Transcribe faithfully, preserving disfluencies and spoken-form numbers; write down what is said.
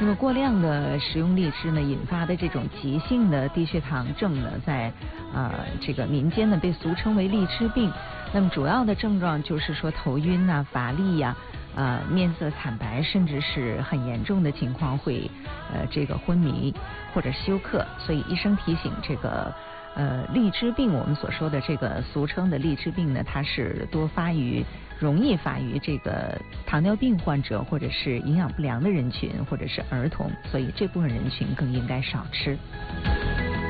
那么过量的食用荔枝呢，引发的这种急性的低血糖症呢，在呃这个民间呢被俗称为荔枝病。那么主要的症状就是说头晕啊、乏力呀、啊、呃面色惨白，甚至是很严重的情况会呃这个昏迷或者休克。所以医生提醒，这个呃荔枝病，我们所说的这个俗称的荔枝病呢，它是多发于容易发于这个糖尿病患者，或者是营养不良的人群，或者是儿童，所以这部分人群更应该少吃。